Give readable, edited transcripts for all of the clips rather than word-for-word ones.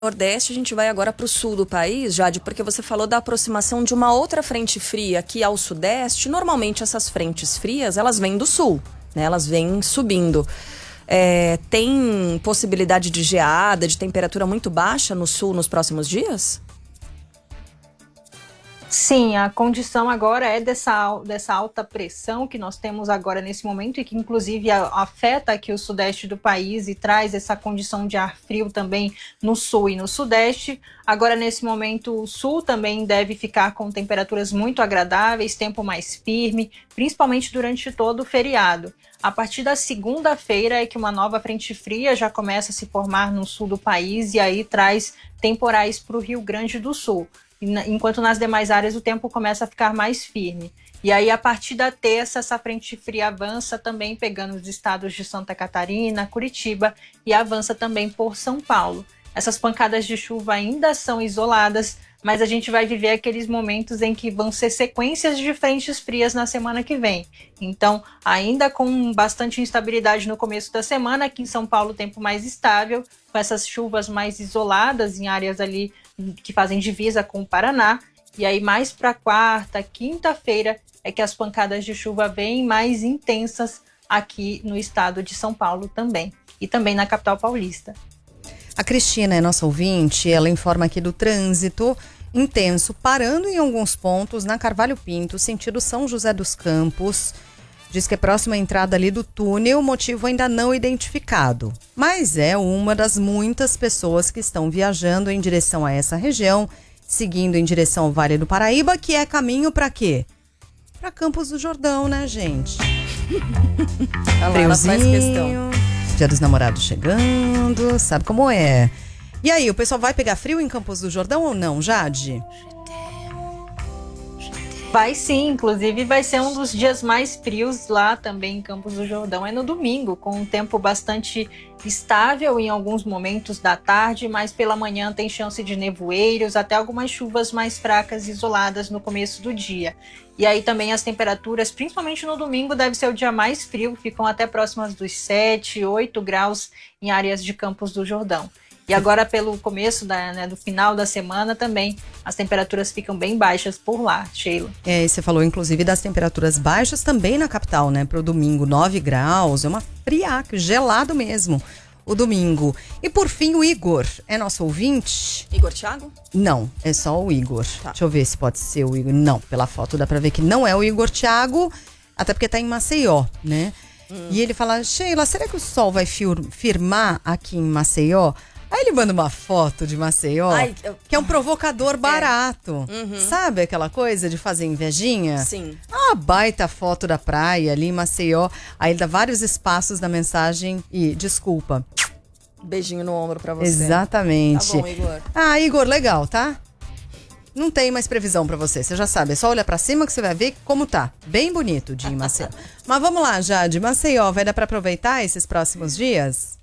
Nordeste, a gente vai agora para o sul do país, Jade, porque você falou da aproximação de uma outra frente fria aqui ao sudeste. Normalmente essas frentes frias, elas vêm do sul, né? Elas vêm subindo. Tem possibilidade de geada, de temperatura muito baixa no sul nos próximos dias? Sim, a condição agora é dessa alta pressão que nós temos agora nesse momento e que inclusive afeta aqui o sudeste do país e traz essa condição de ar frio também no sul e no sudeste. Agora nesse momento o sul também deve ficar com temperaturas muito agradáveis, tempo mais firme, principalmente durante todo o feriado. A partir da segunda-feira é que uma nova frente fria já começa a se formar no sul do país e aí traz temporais para o Rio Grande do Sul. Enquanto nas demais áreas o tempo começa a ficar mais firme. E aí, a partir da terça, essa frente fria avança também pegando os estados de Santa Catarina, Curitiba e avança também por São Paulo. Essas pancadas de chuva ainda são isoladas, mas a gente vai viver aqueles momentos em que vão ser sequências de frentes frias na semana que vem. Então, ainda com bastante instabilidade no começo da semana, aqui em São Paulo o tempo mais estável, com essas chuvas mais isoladas em áreas ali que fazem divisa com o Paraná. E aí mais para quarta, quinta-feira é que as pancadas de chuva vêm mais intensas aqui no estado de São Paulo também. E também na capital paulista. A Cristina é nossa ouvinte, ela informa aqui do trânsito intenso, parando em alguns pontos na Carvalho Pinto, sentido São José dos Campos. Diz que é próxima à entrada ali do túnel, motivo ainda não identificado. Mas é uma das muitas pessoas que estão viajando em direção a essa região, seguindo em direção ao Vale do Paraíba, que é caminho para quê? Para Campos do Jordão, né, gente? Ela faz questão. Dia dos Namorados chegando, sabe como é. E aí, o pessoal vai pegar frio em Campos do Jordão ou não, Jade? Vai sim, inclusive vai ser um dos dias mais frios lá também em Campos do Jordão. É no domingo, com um tempo bastante estável em alguns momentos da tarde, mas pela manhã tem chance de nevoeiros, até algumas chuvas mais fracas isoladas no começo do dia. E aí também as temperaturas, principalmente no domingo, deve ser o dia mais frio, ficam até próximas dos 7, 8 graus em áreas de Campos do Jordão. E agora, pelo começo do final da semana também, as temperaturas ficam bem baixas por lá, Sheila. E você falou, inclusive, das temperaturas baixas também na capital, né? Para o domingo, 9 graus, é uma friaca, gelado mesmo, o domingo. E por fim, o Igor, é nosso ouvinte? Igor Thiago? Não, é só o Igor. Tá. Deixa eu ver se pode ser o Igor. Não, pela foto dá para ver que não é o Igor Thiago, até porque tá em Maceió, né? E ele fala, Sheila, será que o sol vai firmar aqui em Maceió? Aí ele manda uma foto de Maceió, que é um provocador barato. Sabe aquela coisa de fazer invejinha? Sim. Uma baita foto da praia ali em Maceió. Aí ele dá vários espaços na mensagem e desculpa. Beijinho no ombro pra você. Exatamente. Tá bom, Igor. Ah, Igor, legal, tá? Não tem mais previsão pra você, você já sabe. É só olhar pra cima que você vai ver como tá. Bem bonito o dia em Maceió. Mas vamos lá, Jade. Maceió, vai dar pra aproveitar esses próximos dias?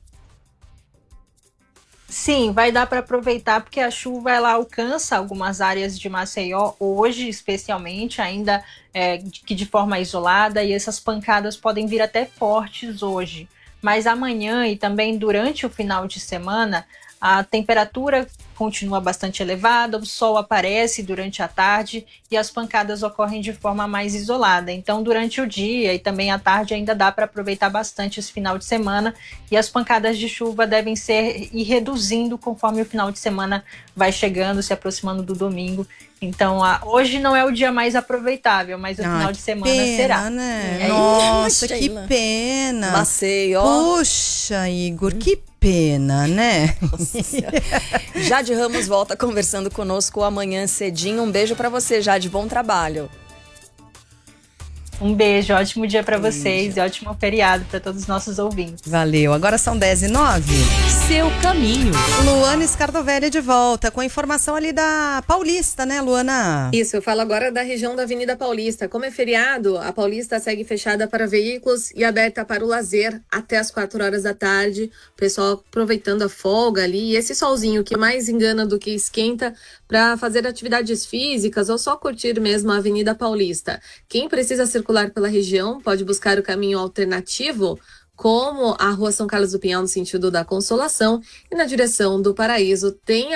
Sim, vai dar para aproveitar porque a chuva ela alcança algumas áreas de Maceió hoje, especialmente, ainda que de forma isolada, e essas pancadas podem vir até fortes hoje. Mas amanhã e também durante o final de semana, a temperatura continua bastante elevada, o sol aparece durante a tarde e as pancadas ocorrem de forma mais isolada. Então, durante o dia e também à tarde ainda dá para aproveitar bastante esse final de semana e as pancadas de chuva devem ir reduzindo conforme o final de semana vai chegando, se aproximando do domingo. Então, hoje não é o dia mais aproveitável, mas o final de semana pena, será. Né? Nossa, que pena. Maceió. Puxa, Igor, que pena, né? Jade Ramos volta conversando conosco amanhã cedinho. Um beijo pra você, Jade. Bom trabalho. Um beijo, ótimo dia para vocês e ótimo feriado para todos os nossos ouvintes. Valeu. Agora são 10h09. Seu caminho. Luana Scardovelli de volta com a informação ali da Paulista, né, Luana? Isso, eu falo agora da região da Avenida Paulista. Como é feriado, a Paulista segue fechada para veículos e aberta para o lazer até as 4 horas da tarde. O pessoal aproveitando a folga ali. E esse solzinho que mais engana do que esquenta para fazer atividades físicas ou só curtir mesmo a Avenida Paulista. Quem precisa circular pela região pode buscar o caminho alternativo como a Rua São Carlos do Pinhal, no sentido da Consolação, e na direção do Paraíso tem